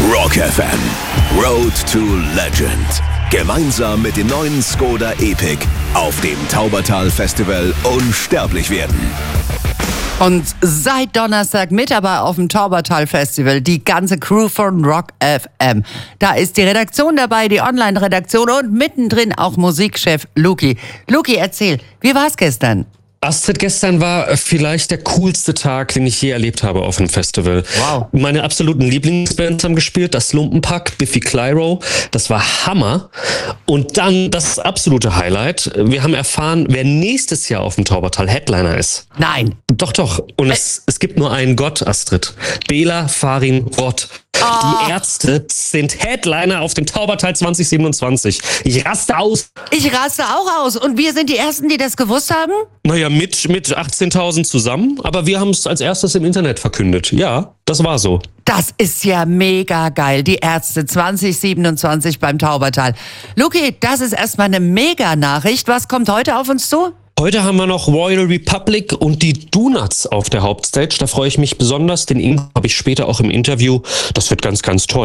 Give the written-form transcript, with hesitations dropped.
Rock FM, Road to Legend. Gemeinsam mit dem neuen Skoda Epic auf dem Taubertal Festival unsterblich werden. Und seit Donnerstag mit dabei auf dem Taubertal Festival die ganze Crew von Rock FM. Da ist die Redaktion dabei, die Online-Redaktion und mittendrin auch Musikchef Luki. Luki, erzähl, wie war's gestern? Astrid, gestern war vielleicht der coolste Tag, den ich je erlebt habe auf einem Festival. Wow. Meine absoluten Lieblingsbands haben gespielt, das Lumpenpack, Biffy Clyro, das war Hammer. Und dann das absolute Highlight, wir haben erfahren, wer nächstes Jahr auf dem Taubertal Headliner ist. Nein. Doch. Und es gibt nur einen Gott, Astrid. Bela Farin Roth. Die Ärzte sind Headliner auf dem Taubertal 2027. Ich raste aus. Ich raste auch aus. Und wir sind die Ersten, die das gewusst haben? Naja, mit 18.000 zusammen. Aber wir haben es als erstes im Internet verkündet. Ja, das war so. Das ist ja mega geil. Die Ärzte 2027 beim Taubertal. Luki, das ist erstmal eine Mega-Nachricht. Was kommt heute auf uns zu? Heute haben wir noch Royal Republic und die Donuts auf der Hauptstage. Da freue ich mich besonders. Den Ingo habe ich später auch im Interview. Das wird ganz, ganz toll.